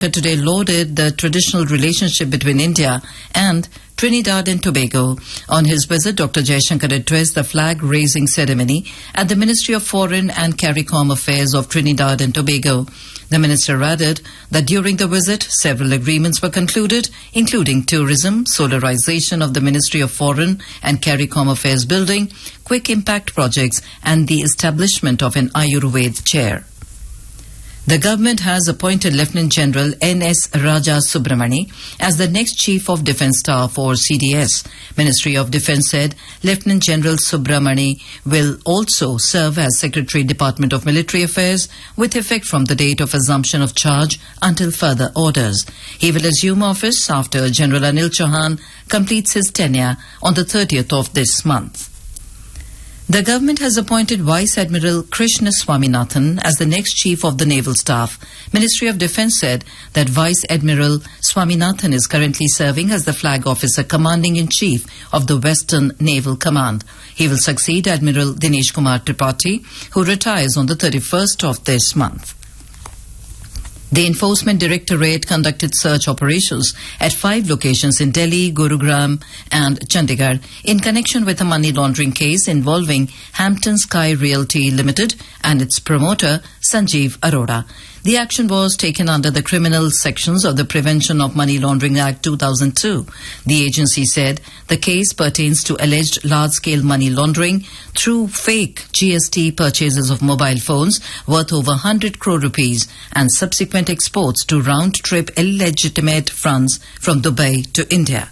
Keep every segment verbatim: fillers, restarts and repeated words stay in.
Today lauded the traditional relationship between India and Trinidad and Tobago. On his visit, Doctor Jaishankar addressed the flag-raising ceremony at the Ministry of Foreign and CARICOM Affairs of Trinidad and Tobago. The minister added that during the visit, several agreements were concluded, including tourism, solarization of the Ministry of Foreign and CARICOM Affairs building, quick impact projects, and the establishment of an Ayurveda chair. The government has appointed Lieutenant General N S Raja Subramani as the next Chief of Defence Staff or C D S. Ministry of Defence said Lieutenant General Subramani will also serve as Secretary Department of Military Affairs with effect from the date of assumption of charge until further orders. He will assume office after General Anil Chauhan completes his tenure on the thirtieth of this month. The government has appointed Vice Admiral Krishna Swaminathan as the next Chief of the Naval Staff. Ministry of Defence said that Vice Admiral Swaminathan is currently serving as the Flag Officer Commanding-in-Chief of the Western Naval Command. He will succeed Admiral Dinesh Kumar Tripathi, who retires on the thirty-first of this month. The Enforcement Directorate conducted search operations at five locations in Delhi, Gurugram and Chandigarh in connection with a money laundering case involving Hampton Sky Realty Limited and its promoter Sanjeev Arora. The action was taken under the criminal sections of the Prevention of Money Laundering Act two thousand two. The agency said the case pertains to alleged large-scale money laundering through fake G S T purchases of mobile phones worth over one hundred crore rupees and subsequent exports to round-trip illegitimate funds from Dubai to India.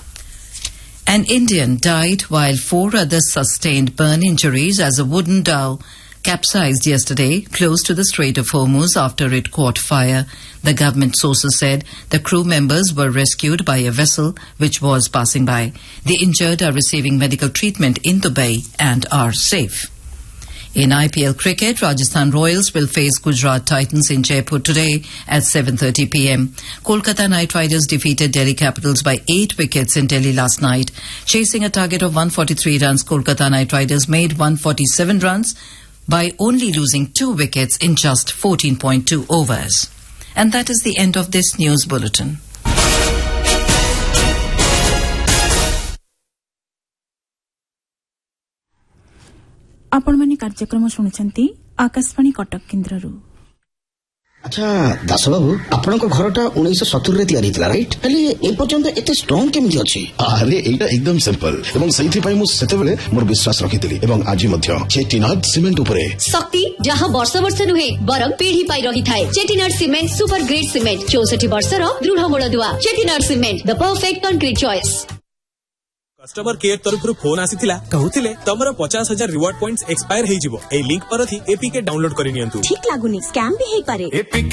An Indian died while four others sustained burn injuries as a wooden dhow capsized yesterday close to the Strait of Hormuz after it caught fire. The government sources said the crew members were rescued by a vessel which was passing by. The injured are receiving medical treatment in Dubai and are safe. In I P L cricket, Rajasthan Royals will face Gujarat Titans in Jaipur today at seven thirty p m. Kolkata Knight Riders defeated Delhi Capitals by eight wickets in Delhi last night. Chasing a target of one hundred forty-three runs, Kolkata Knight Riders made one hundred forty-seven runs by only losing two wickets in just fourteen point two overs. And that is the end of this news bulletin. आपण माने कार्यक्रम शुणुछंती आकाशवाणी कटक केन्द्ररू। अच्छा दास बाबू आपनक घरटा उन्नीस सौ सत्तर रे तयारी थिला राइट हेले ए पर्यंत एते स्ट्रांग केमि अछि? अरे एटा एकदम सिंपल एवं सही पई मु सेतेबेले मोर विश्वास रखितिली एवं आज मध्य चेटिनाड सीमेंट उपरे शक्ति जहां वर्ष वर्ष नुहे बरम पीढ़ी पाई रही थाए। Chettinad cement super great cement चौसठ वर्ष रो दृढ़ मूलदुआ। Chettinad cement the perfect concrete choice. Customer care तरफ फोन आसीथिला कहउथिले तमरो पचास हजार रिवार्ड पॉइंट्स एक्सपायर हेइ जिवो। ए लिंक पर थी एपीके डाउनलोड करि नियंतु। ठीक लागुनी स्कैम भी हेइ पारे। एपीके